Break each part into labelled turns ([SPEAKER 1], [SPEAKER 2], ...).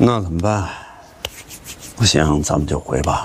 [SPEAKER 1] 那怎么办？不行，咱们就回吧。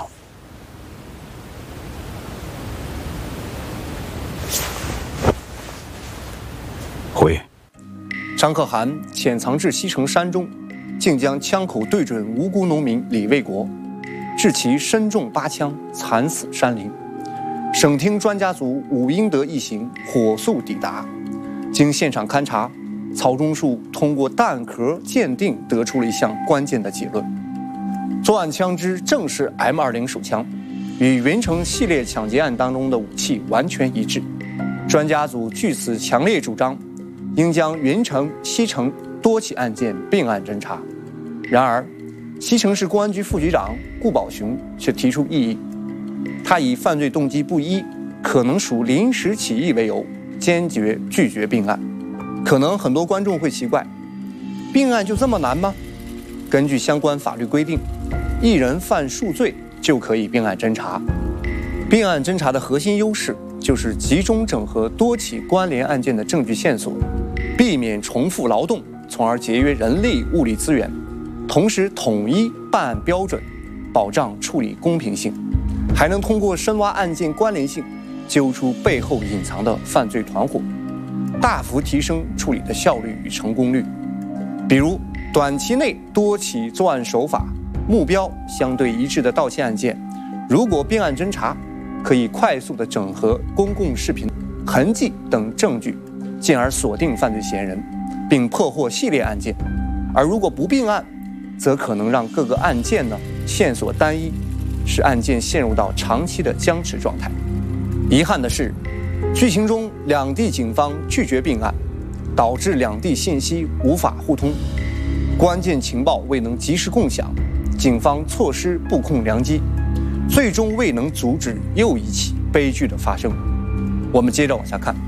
[SPEAKER 1] 回。
[SPEAKER 2] 张可汗潜藏至西城山中，竟将枪口对准无辜农民李卫国，致其身中8枪，惨死山林。省厅专家组伍英德一行火速抵达，经现场勘查，曹忠树通过弹壳鉴定得出了一项关键的结论：作案枪支正是 M20手枪，与云城系列抢劫案当中的武器完全一致。专家组据此强烈主张，应将云城、西城多起案件并案侦查。然而，西城市公安局副局长顾宝雄却提出异议，他以犯罪动机不一，可能属临时起意为由，坚决拒绝并案。可能很多观众会奇怪，并案就这么难吗？根据相关法律规定，一人犯数罪就可以并案侦查。并案侦查的核心优势就是集中整合多起关联案件的证据线索，避免重复劳动，从而节约人力物力资源，同时统一办案标准，保障处理公平性，还能通过深挖案件关联性，揪出背后隐藏的犯罪团伙，大幅提升处理的效率与成功率。比如短期内多起作案手法、目标相对一致的盗窃案件，如果并案侦查，可以快速地整合公共视频、痕迹等证据，进而锁定犯罪嫌疑人，并破获系列案件。而如果不并案，则可能让各个案件线索单一，使案件陷入到长期的僵持状态。遗憾的是，剧情中两地警方拒绝并案，导致两地信息无法互通，关键情报未能及时共享，警方错失布控良机，最终未能阻止又一起悲剧的发生。我们接着往下看。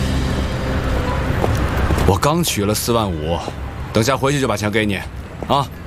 [SPEAKER 3] 我刚取了4万5，等下回去就把钱给你，啊。